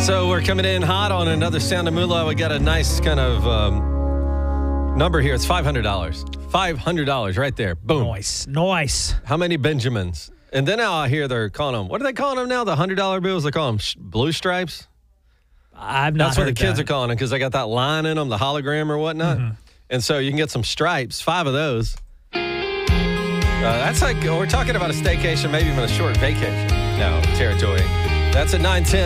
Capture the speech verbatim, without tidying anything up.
So we're coming in hot on another Sound of Moolah. We got a nice kind of um, number here. It's five hundred dollars. five hundred dollars right there. Boom. Nice. Nice. How many Benjamins? And then now I hear they're calling them, what are they calling them now? The one hundred dollar bills? They call them sh- blue stripes? I've not That's what heard the kids that. are calling them because they got that line in them, the hologram or whatnot. Mm-hmm. And so you can get some stripes, five of those. Uh, that's like, we're talking about a staycation, maybe even a short vacation now territory. That's at nine ten.